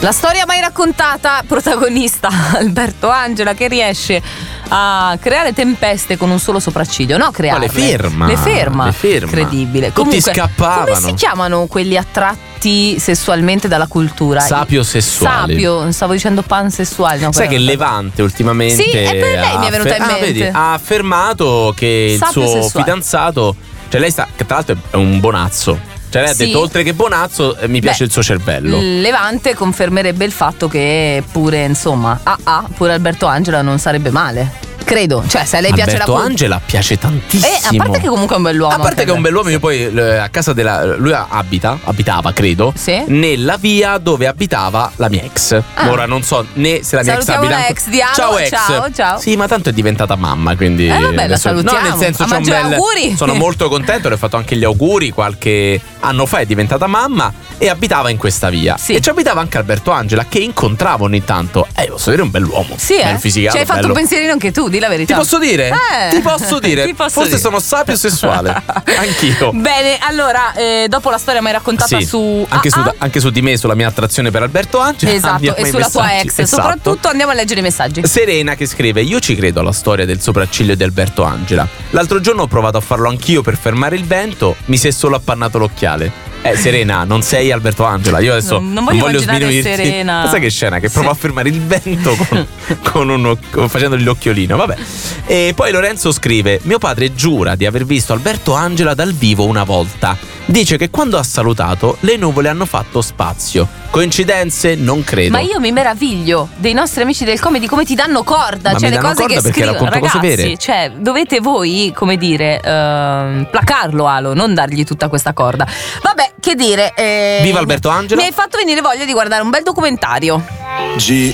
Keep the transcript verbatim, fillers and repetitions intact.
La storia mai raccontata, protagonista Alberto Angela, che riesce a creare tempeste con un solo sopracciglio. No, creare. Ma le ferma. Le ferma. Le ferma. Incredibile. Tutti Comunque, scappavano. come si chiamano quelli attratti sessualmente dalla cultura? Sapiosessuali. Sapio, stavo dicendo pansessuali. No, Sai che Levante ultimamente Sì, e per lei mi è venuta in affer- mente. ah, vedi, ha affermato che il suo Sapiosessuale. fidanzato, cioè lei sta, che tra l'altro è un bonazzo. Cioè lei ha Sì. detto oltre che bonazzo eh, mi piace Beh, il suo cervello. Levante confermerebbe il fatto che pure, insomma, ah ah, pure Alberto Angela non sarebbe male. Credo, cioè se a lei piace la Alberto cultura. Angela piace tantissimo. Eh, a parte che comunque è un bell'uomo. A parte anche che è un lui. bell'uomo, io poi eh, a casa della. Lui abita, abitava, credo. Sì. Nella via dove abitava la mia ex. Ah. Ora non so né se la mia ex Salutiamo abita. la anco- ex di Amo, Ciao ex. ciao, ciao. Sì, ma tanto è diventata mamma, quindi. Eh, vabbè, la adesso- salutiamo. No, nel senso A c'è un maggior bel. auguri. Sono molto contento, le ho fatto anche gli auguri. Qualche anno fa è diventata mamma e abitava in questa via. Sì. E ci abitava anche Alberto Angela, che incontravo ogni tanto. Eh, posso dire un bell'uomo. Sì, eh. Bel fisicato, Ci hai fatto bello. un pensierino anche tu, di la verità. Ti posso dire? Eh. Ti posso dire? Ti posso Forse dire. sono sapiosessuale. Anch'io. Bene, allora, eh, dopo la storia mai raccontata Sì, su anche, Ah, su, ah. anche su di me, sulla mia attrazione per Alberto Angela. Esatto, Andiamo e ai sulla tua messaggi. ex. Esatto. Soprattutto andiamo a leggere i messaggi. Serena che scrive: io ci credo alla storia del sopracciglio di Alberto Angela. L'altro giorno ho provato a farlo anch'io per fermare il vento. Mi si è solo appannato l'occhiale. Eh, Serena, non sei Alberto Angela. Io adesso Non- non voglio immaginare sminuirti. Serena. Ma sai che scena? Che Sì. prova a fermare il vento con, con un oc- facendogli l'occhiolino. Vabbè. E poi Lorenzo scrive: mio padre giura di aver visto Alberto Angela dal vivo una volta. Dice che quando ha salutato le nuvole hanno fatto spazio. Coincidenze? Non credo. Ma io mi meraviglio dei nostri amici del comedy come ti danno corda, Ma cioè mi le danno cose corda che perché scrivono. racconto cose Ragazzi, vere. cioè dovete voi, come dire, ehm, placarlo Alo, non dargli tutta questa corda. Vabbè, che dire, eh, Viva Alberto Angela. mi hai fatto venire voglia di guardare un bel documentario. G